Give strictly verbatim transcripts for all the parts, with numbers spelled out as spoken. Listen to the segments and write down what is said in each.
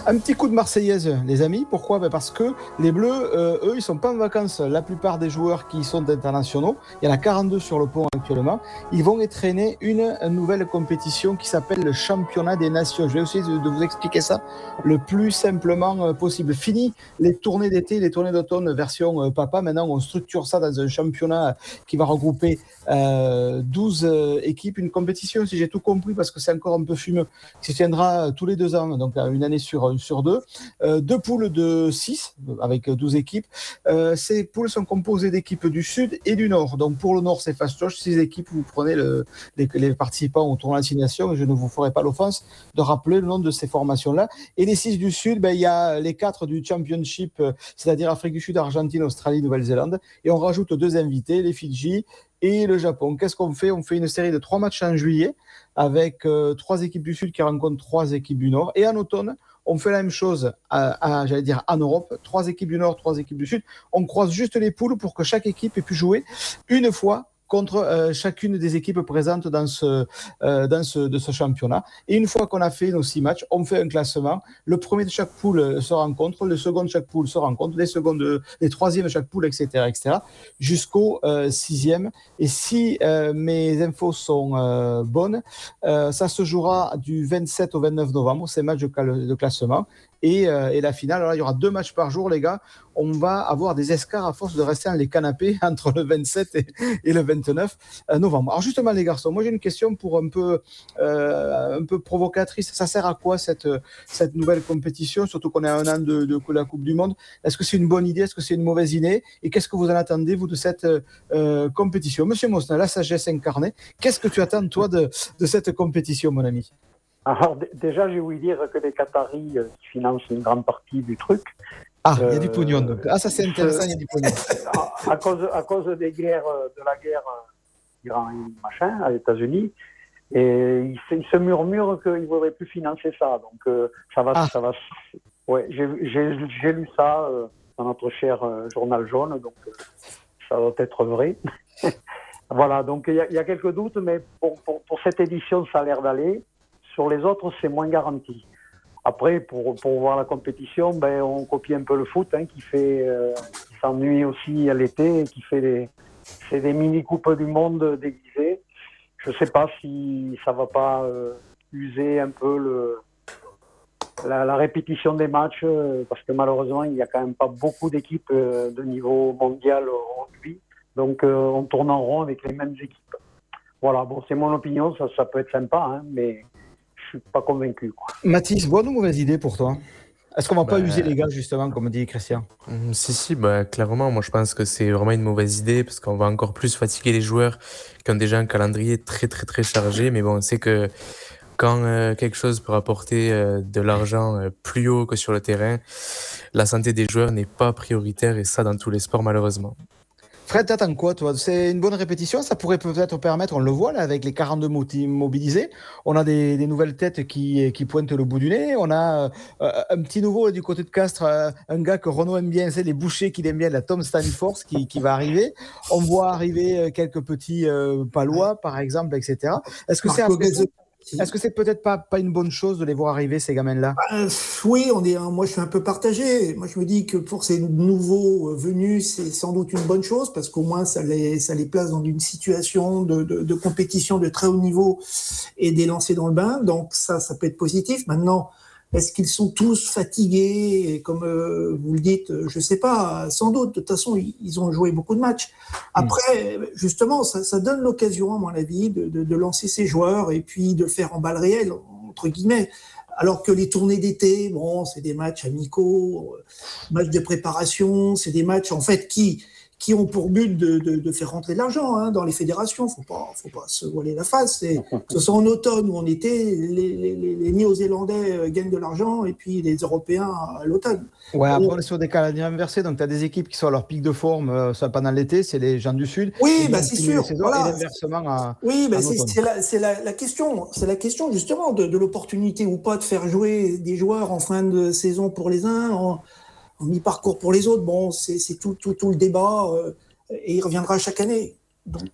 Un petit coup de Marseillaise, les amis. Pourquoi ? Ben parce que les Bleus, euh, eux, ils sont pas en vacances. La plupart des joueurs qui sont internationaux, il y en a quarante-deux sur le pont actuellement, ils vont entraîner une nouvelle compétition qui s'appelle le Championnat des Nations. Je vais essayer de vous expliquer ça le plus simplement possible. Fini les tournées d'été, les tournées d'automne version euh, papa. Maintenant, on structure ça dans un championnat qui va regrouper euh, douze euh, équipes. Une compétition, si j'ai tout compris, parce que c'est encore un peu fumeux, qui se tiendra tous les deux ans, donc une année sur sur deux, euh, deux poules de six avec douze équipes. Euh, ces poules sont composées d'équipes du Sud et du Nord. Donc pour le Nord, c'est fastoche. Six équipes, vous prenez le, les, les participants au tournoi d'assignation. Je ne vous ferai pas l'offense de rappeler le nom de ces formations-là. Et les six du Sud, ben, il y a les quatre du Championship, c'est-à-dire Afrique du Sud, Argentine, Australie, Nouvelle-Zélande. Et on rajoute deux invités, les Fidji et le Japon. Qu'est-ce qu'on fait ? On fait une série de trois matchs en juillet avec euh, trois équipes du Sud qui rencontrent trois équipes du Nord. Et en automne, on fait la même chose à, à, j'allais dire en Europe. Trois équipes du Nord, trois équipes du Sud. On croise juste les poules pour que chaque équipe ait pu jouer une fois contre euh, chacune des équipes présentes dans ce, euh, dans ce, de ce championnat. Et une fois qu'on a fait nos six matchs, on fait un classement. Le premier de chaque poule se rencontre, le second de chaque poule se rencontre, les secondes, les troisièmes de chaque poule, et cetera, et cetera, jusqu'au euh, sixième. Et si euh, mes infos sont euh, bonnes, euh, ça se jouera du vingt-sept au vingt-neuf novembre, ces matchs de, cal- de classement. Et, euh, et la finale, alors, il y aura deux matchs par jour, les gars. On va avoir des escarres à force de rester dans les canapés entre le vingt-sept et, et le vingt-neuf novembre. Alors justement, les garçons, moi j'ai une question pour un peu, euh, un peu provocatrice. Ça sert à quoi cette, cette nouvelle compétition, surtout qu'on est à un an de, de la Coupe du Monde ? Est-ce que c'est une bonne idée ? Est-ce que c'est une mauvaise idée ? Et qu'est-ce que vous en attendez, vous, de cette euh, compétition ? Monsieur Mosna, la sagesse incarnée, qu'est-ce que tu attends, toi, de, de cette compétition, mon ami ? Alors d- déjà, j'ai ouï dire que les Qataris euh, financent une grande partie du truc. Ah, il euh, y a du pognon. Donc. Ah, ça c'est intéressant, il y a du pognon. À, à, cause, à cause des guerres, de la guerre Iran et machin, aux États-Unis, et il se, il se murmure qu'ils ne voudraient plus financer ça. Donc euh, ça va, ah. ça va. Ouais, j'ai, j'ai, j'ai lu ça euh, dans notre cher euh, journal jaune, donc euh, ça doit être vrai. Voilà, donc il y, y a quelques doutes, mais pour, pour, pour cette édition, ça a l'air d'aller. Sur les autres, c'est moins garanti. Après, pour, pour voir la compétition, ben, on copie un peu le foot, hein, qui, fait, euh, qui s'ennuie aussi à l'été, et qui fait des, c'est des mini-coupes du monde déguisées. Je ne sais pas si ça ne va pas euh, user un peu le, la, la répétition des matchs, euh, parce que malheureusement, il n'y a quand même pas beaucoup d'équipes euh, de niveau mondial au rugby. Donc, euh, on tourne en rond avec les mêmes équipes. Voilà, bon, c'est mon opinion, ça, ça peut être sympa, hein, mais je ne suis pas convaincu, quoi. Mathis, bonne ou mauvaise idée pour toi ? Est-ce qu'on ne va bah, pas user les gars, justement, comme dit Christian ? euh, Si, si, bah, clairement, moi je pense que c'est vraiment une mauvaise idée parce qu'on va encore plus fatiguer les joueurs qui ont déjà un calendrier très très très chargé. Mais bon, on sait que quand euh, quelque chose peut rapporter euh, de l'argent euh, plus haut que sur le terrain, la santé des joueurs n'est pas prioritaire, et ça dans tous les sports malheureusement. Fred, t'attends quoi, toi ? C'est une bonne répétition, ça pourrait peut-être permettre, on le voit là, avec les quarante-deux mobilisés, on a des, des nouvelles têtes qui, qui pointent le bout du nez, on a euh, un petit nouveau du côté de Castres, euh, un gars que Renaud aime bien, c'est les bouchers qu'il aime bien, la Tom Stanforth qui, qui va arriver, on voit arriver quelques petits euh, palois par exemple, et cetera. Est-ce que Marco c'est après tout, est-ce que c'est peut-être pas, pas une bonne chose de les voir arriver, ces gamins-là ? euh, Oui, on est, moi je suis un peu partagé. Moi je me dis que pour ces nouveaux venus, c'est sans doute une bonne chose parce qu'au moins ça les, ça les place dans une situation de, de, de compétition de très haut niveau et des lancers dans le bain. Donc ça, ça peut être positif. Maintenant, est-ce qu'ils sont tous fatigués et comme euh, vous le dites, je ne sais pas, sans doute. De toute façon, ils, ils ont joué beaucoup de matchs. Après, justement, ça, ça donne l'occasion, à mon avis, de, de, de lancer ces joueurs et puis de le faire en balle réelle, entre guillemets. Alors que les tournées d'été, bon, c'est des matchs amicaux, euh, matchs de préparation, c'est des matchs, en fait, qui... qui ont pour but de, de, de faire rentrer de l'argent hein, dans les fédérations. Faut pas, faut pas se voiler la face. C'est, que ce soit en automne ou en été, les, les, les Néo-Zélandais gagnent de l'argent et puis les Européens à l'automne. Ouais, après on est sur des calendriers inversés, donc tu as des équipes qui sont à leur pic de forme euh, ça, pendant l'été, c'est les gens du Sud. Oui, bah, c'est sûr. Voilà. Et l'inversement à, oui, bah, c'est, c'est, la, c'est la, la question. C'est la question justement de, de l'opportunité ou pas de faire jouer des joueurs en fin de saison pour les uns, en, en mi-parcours pour les autres. Bon, c'est, c'est tout, tout, tout le débat euh, et il reviendra chaque année. Donc, euh...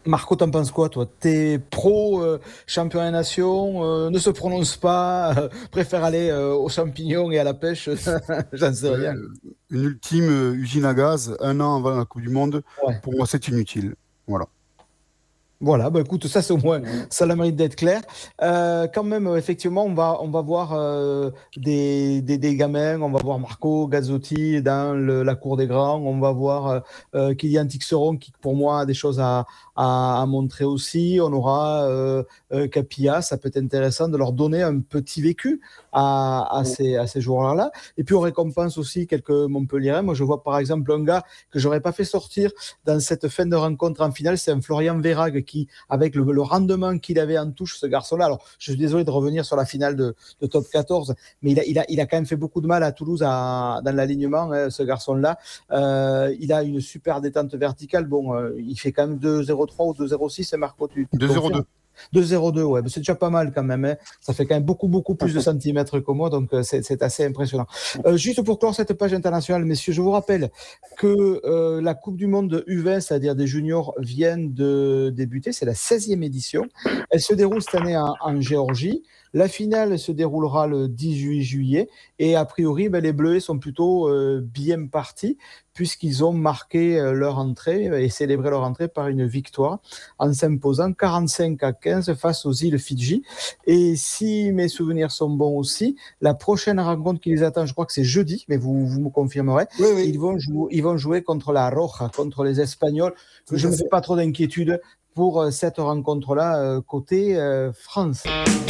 Marco, t'en penses quoi, toi? T'es pro euh, championnat nation, euh, ne se prononce pas, euh, préfère aller euh, aux champignons et à la pêche, j'en sais Ouais, rien. une ultime euh, usine à gaz, un an avant la Coupe du Monde, Ouais. pour moi, c'est inutile. Voilà. Voilà, bah écoute, ça c'est au moins, ça a le mérite d'être clair. Euh, quand même, euh, effectivement, on va, on va voir euh, des, des, des gamins, on va voir Marco Gazzotti dans le- la cour des grands, on va voir euh, euh, Kylian Tixeron qui, pour moi, a des choses à, à, à montrer aussi. On aura euh, euh, Capilla, ça peut être intéressant de leur donner un petit vécu à, à ces, à ces joueurs-là. Et puis on récompense aussi quelques Montpelliérains. Moi, je vois par exemple un gars que j'aurais pas fait sortir dans cette fin de rencontre en finale, c'est un Florian Verhaeghe qui, avec le, le rendement qu'il avait en touche, ce garçon-là, alors je suis désolé de revenir sur la finale de, de top quatorze, mais il a, il, a, il a quand même fait beaucoup de mal à Toulouse à, dans l'alignement, hein, ce garçon-là. Euh, il a une super détente verticale. Bon, euh, il fait quand même deux zéro trois ou deux zéro six, c'est Marco, tu, tu deux zéro confirmes? deux. deux zéro deux, ouais, mais c'est déjà pas mal quand même, hein. Ça fait quand même beaucoup, beaucoup plus de centimètres que moi, donc euh, c'est, c'est assez impressionnant. Euh, juste pour clore cette page internationale, messieurs, je vous rappelle que euh, la Coupe du Monde U vingt, c'est-à-dire des juniors, vient de débuter, c'est la seizième édition. Elle se déroule cette année en, en Géorgie. La finale se déroulera le dix-huit juillet et a priori, ben, les Bleuets sont plutôt euh, bien partis puisqu'ils ont marqué euh, leur entrée et célébré leur entrée par une victoire en s'imposant quarante-cinq à quinze face aux îles Fidji. Et si mes souvenirs sont bons aussi, la prochaine rencontre qui les attend, je crois que c'est jeudi, mais vous, vous me confirmerez, Oui, oui. ils vont, jouer, ils vont jouer contre la Roja, contre les Espagnols. Tout Je à ne me fait. fais pas trop d'inquiétude pour euh, cette rencontre-là euh, côté euh, France.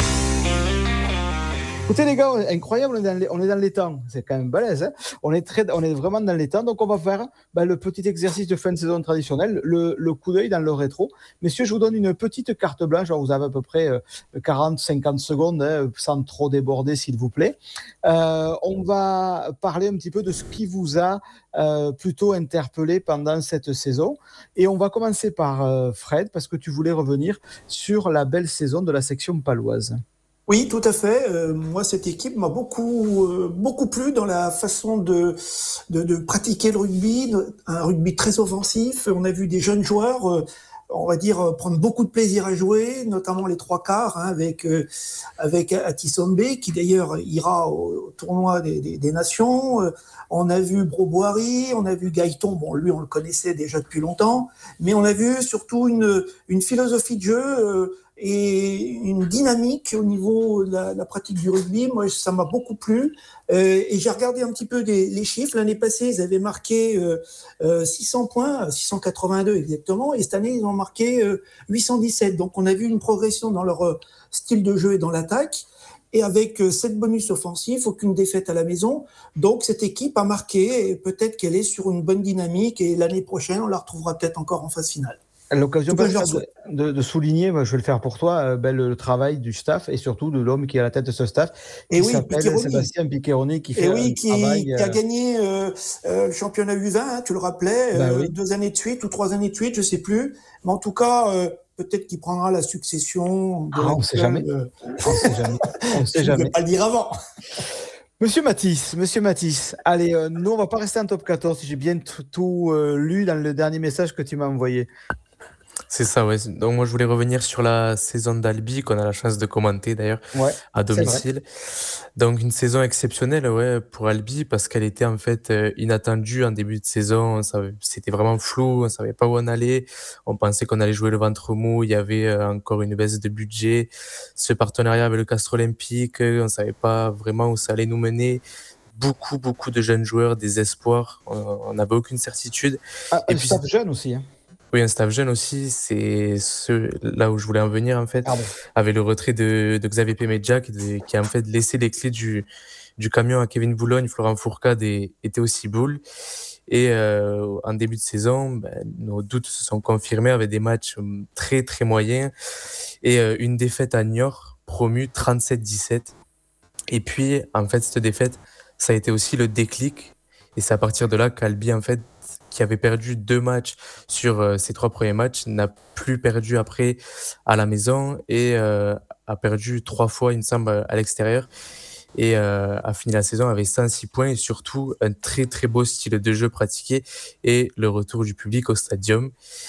Écoutez les gars, incroyable, on est dans les, on est dans les temps. C'est quand même balèze, hein. On est très, on est vraiment dans les temps. Donc on va faire ben, le petit exercice de fin de saison traditionnel, le, le coup d'œil dans le rétro. Messieurs, je vous donne une petite carte blanche. Alors, vous avez à peu près euh, quarante, cinquante secondes, hein, sans trop déborder, s'il vous plaît. Euh, on va parler un petit peu de ce qui vous a euh, plutôt interpellé pendant cette saison. Et on va commencer par euh, Fred, parce que tu voulais revenir sur la belle saison de la section paloise. Oui, tout à fait. Euh, moi, cette équipe m'a beaucoup, euh, beaucoup plu dans la façon de, de, de pratiquer le rugby, un rugby très offensif. On a vu des jeunes joueurs, euh, on va dire, prendre beaucoup de plaisir à jouer, notamment les trois quarts, hein, avec euh, avec Akisombe, qui d'ailleurs ira au, au tournoi des, des, des Nations. Euh, on a vu Broboiry, on a vu Gaëton. Bon, lui, on le connaissait déjà depuis longtemps, mais on a vu surtout une une philosophie de jeu. Euh, et une dynamique au niveau de la, la pratique du rugby. Moi, ça m'a beaucoup plu. Euh, et j'ai regardé un petit peu des, les chiffres. L'année passée, ils avaient marqué euh, euh, six cents points, six cent quatre-vingt-deux exactement. Et cette année, ils ont marqué euh, huit cent dix-sept. Donc, on a vu une progression dans leur euh, style de jeu et dans l'attaque. Et avec euh, sept bonus offensifs, aucune défaite à la maison. Donc, cette équipe a marqué. Et peut-être qu'elle est sur une bonne dynamique. Et l'année prochaine, on la retrouvera peut-être encore en phase finale. L'occasion Tout cas, Pascal, je leur souhaite. de, de, de souligner, moi, je vais le faire pour toi, euh, ben, le, le travail du staff et surtout de l'homme qui est à la tête de ce staff, qui Et oui, s'appelle Piccheroni. Sébastien Piccheroni, qui fait Et un oui, qui, travail. qui a euh, gagné euh, euh, le championnat U vingt, hein, tu le rappelais, Ben euh, oui. deux années de suite ou trois années de suite, je sais plus. Mais en tout cas, euh, peut-être qu'il prendra la succession de Ah, on sait jamais. euh, On sait jamais. On sait je ne jamais. vais pas le dire avant. Monsieur Mathis, Monsieur Mathis, allez, euh, nous, on va pas rester en top quatorze, si j'ai bien t- tout euh, lu dans le dernier message que tu m'as envoyé. C'est ça, ouais. Donc moi, je voulais revenir sur la saison d'Albi, qu'on a la chance de commenter d'ailleurs Ouais, à c'est vrai. domicile. Donc une saison exceptionnelle, ouais, pour Albi, parce qu'elle était en fait euh, inattendue en début de saison. On savait- C'était vraiment flou, on savait pas où on allait. On pensait qu'on allait jouer le ventre mou. Il y avait euh, encore une baisse de budget. Ce partenariat avec le Castres Olympique, euh, on savait pas vraiment où ça allait nous mener. Beaucoup, beaucoup de jeunes joueurs, des espoirs. On on n'avait aucune certitude. Ah, Et un puis staff jeune aussi, hein. oui, un staff jeune aussi, c'est ce, là où je voulais en venir, en fait, Pardon. avec le retrait de, de Xavier Pemedja, qui, de- qui a en fait laissé les clés du, du camion à Kevin Boulogne, Florent Fourcade et, et Théo Ciboule. Et euh, en début de saison, ben, nos doutes se sont confirmés avec des matchs hum, très, très moyens et euh, une défaite à Niort, promue trente-sept dix-sept. Et puis, en fait, cette défaite, ça a été aussi le déclic. Et c'est à partir de là qu'Albi, en fait, qui avait perdu deux matchs sur euh, ses trois premiers matchs, n'a plus perdu après à la maison et euh, a perdu trois fois, il me semble, à l'extérieur. Et euh, a fini la saison avec cent six points et surtout un très très beau style de jeu pratiqué et le retour du public au stadium.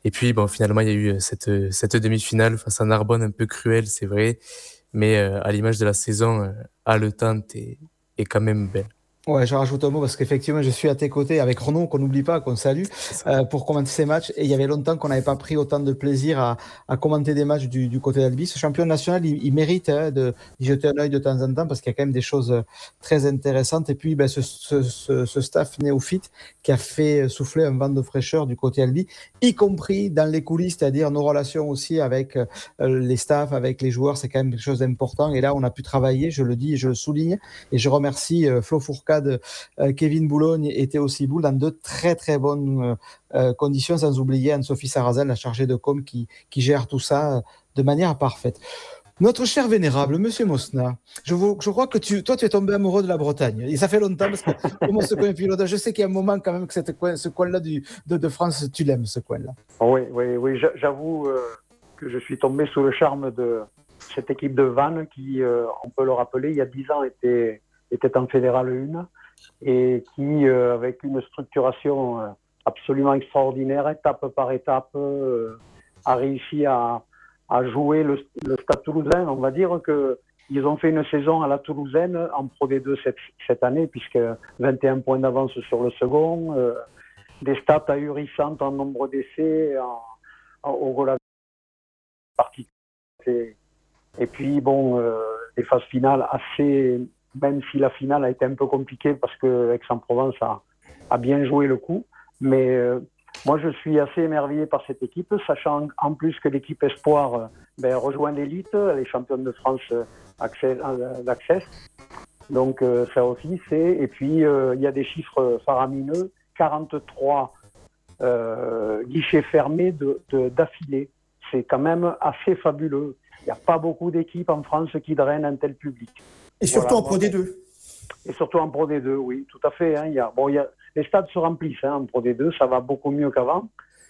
Et puis, bon, finalement, il y a eu cette, cette demi-finale face à Narbonne, un peu cruelle, c'est vrai, mais euh, à l'image de la saison euh, haletante et, et quand même belle. Ouais, je rajoute un mot parce qu'effectivement, je suis à tes côtés avec Renaud, qu'on n'oublie pas, qu'on salue, euh, pour commenter ces matchs. Et il y avait longtemps qu'on n'avait pas pris autant de plaisir à, à commenter des matchs du, du côté d'Albi. Ce champion national, il, il mérite hein, de d'y jeter un œil de temps en temps parce qu'il y a quand même des choses très intéressantes. Et puis, ben, ce, ce, ce, ce staff néophyte qui a fait souffler un vent de fraîcheur du côté Albi, y compris dans les coulisses, c'est-à-dire nos relations aussi avec euh, les staffs, avec les joueurs, c'est quand même quelque chose d'important. Et là, on a pu travailler, je le dis et je le souligne. Et je remercie euh, Flo Fourcade, de euh, Kevin Boulogne et Théo Ciboule dans de très très bonnes euh, conditions, sans oublier Anne-Sophie Sarrazel, la chargée de com qui, qui gère tout ça euh, de manière parfaite. Notre cher vénérable, Monsieur Mosna, je, vous, je crois que tu, toi tu es tombé amoureux de la Bretagne et ça fait longtemps parce que comment ce coin pilote, je sais qu'il y a un moment quand même que cette coin, ce coin-là du, de, de France, tu l'aimes ce coin-là. Oui, oui, oui, j'avoue euh, que je suis tombé sous le charme de cette équipe de Vannes qui, euh, on peut le rappeler, il y a dix ans était était en Fédéral un et qui, euh, avec une structuration euh, absolument extraordinaire, étape par étape, euh, a réussi à, à jouer le, le Stade Toulousain. On va dire qu'ils ont fait une saison à la Toulousaine en Pro D deux cette, cette année, puisque vingt et un points d'avance sur le second, euh, des stats ahurissantes en nombre d'essais, en, en, au goal particulier. Et puis, bon, euh, les phases finales assez... même si la finale a été un peu compliquée parce que Aix-en-Provence a, a bien joué le coup. Mais euh, moi, je suis assez émerveillé par cette équipe, sachant en plus que l'équipe Espoir euh, ben, rejoint l'élite, elle est championne de France euh, d'Access. Donc euh, ça aussi, c'est... Et puis, il euh, y a des chiffres faramineux, quarante-trois euh, guichets fermés de, de, d'affilée. C'est quand même assez fabuleux. Il n'y a pas beaucoup d'équipes en France qui drainent un tel public. Et surtout voilà, en Pro D deux. Et surtout en Pro D deux, oui, tout à fait. Hein, il y a, bon, il y a, les stades se remplissent hein, en Pro D deux, ça va beaucoup mieux qu'avant.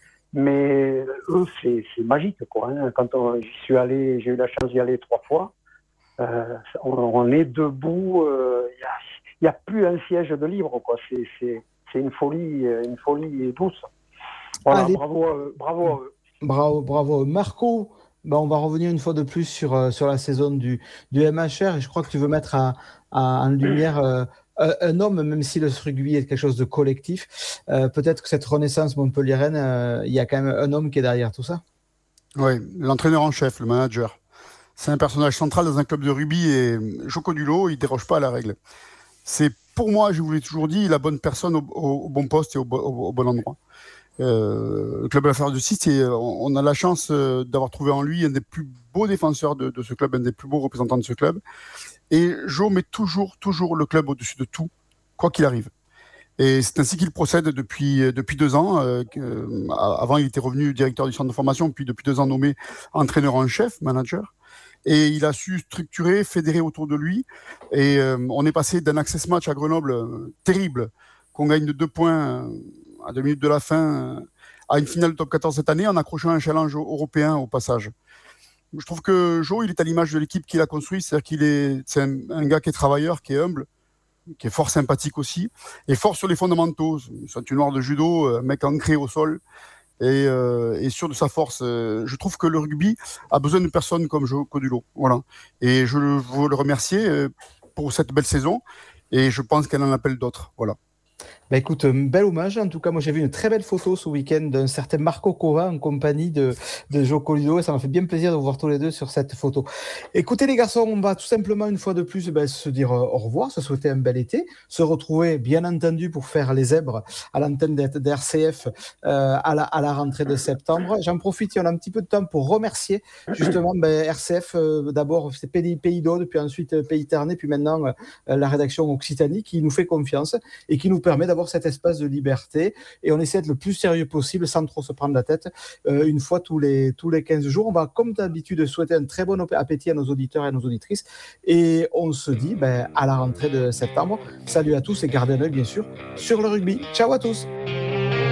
Mais eux, c'est, c'est magique, quoi. Hein. Quand on, j'y suis allé, j'ai eu la chance d'y aller trois fois. Euh, on, on est debout. Euh, il n'y a, a plus un siège de libre, quoi. C'est, c'est, c'est une folie, une folie douce. Voilà, Allez. bravo, à eux, bravo à eux. Bravo, bravo, Marco. Ben, on va revenir une fois de plus sur, euh, sur la saison du, du M H R et je crois que tu veux mettre à, à, en lumière euh, un homme, même si le rugby est quelque chose de collectif. Euh, peut-être que cette renaissance montpelliéraine, euh, il y a quand même un homme qui est derrière tout ça. Oui, l'entraîneur en chef, le manager. C'est un personnage central dans un club de rugby et Joko Dulo, il ne déroge pas à la règle. C'est pour moi, je vous l'ai toujours dit, la bonne personne au, au, au bon poste et au, au, au bon endroit. Euh, le club de la Fleur de Six, on, on a la chance euh, d'avoir trouvé en lui un des plus beaux défenseurs de, de ce club, un des plus beaux représentants de ce club. Et Jo met toujours, toujours le club au-dessus de tout, quoi qu'il arrive. Et c'est ainsi qu'il procède depuis, depuis deux ans. Euh, euh, avant, il était revenu directeur du centre de formation, puis depuis deux ans nommé entraîneur en chef, manager. Et il a su structurer, fédérer autour de lui. Et euh, on est passé d'un access match à Grenoble euh, terrible, qu'on gagne de deux points euh, à deux minutes de la fin, à une finale de top quatorze cette année, en accrochant un challenge européen au passage. Je trouve que Jo, il est à l'image de l'équipe qu'il a construite, c'est-à-dire qu'il est, c'est un, un gars qui est travailleur, qui est humble, qui est fort sympathique aussi, et fort sur les fondamentaux. Ceinture noire de judo, un mec ancré au sol, et, euh, et sûr de sa force. Je trouve que le rugby a besoin de personnes comme Jo Dulo. Voilà. Et je veux le remercier pour cette belle saison, et je pense qu'elle en appelle d'autres. Voilà. Bah écoute, un bel hommage. En tout cas, moi j'ai vu une très belle photo ce week-end d'un certain Marco Cova en compagnie de, de Joko Dulo et ça m'a fait bien plaisir de vous voir tous les deux sur cette photo. Écoutez les garçons, on va tout simplement une fois de plus bah, se dire au revoir, se souhaiter un bel été, se retrouver bien entendu pour faire les zèbres à l'antenne d'R C F euh, à, la, à la rentrée de septembre. J'en profite, il y en a un petit peu de temps pour remercier justement bah, R C F, euh, d'abord c'est Pays, Pays d'Aude, puis ensuite Pays Ternay, puis maintenant euh, la rédaction Occitanie qui nous fait confiance et qui nous permet d'avoir cet espace de liberté et on essaie d'être le plus sérieux possible sans trop se prendre la tête euh, une fois tous les, tous les quinze jours. On va comme d'habitude souhaiter un très bon appétit à nos auditeurs et à nos auditrices et on se dit ben, à la rentrée de septembre. Salut à tous et gardez un œil bien sûr sur le rugby. Ciao à tous.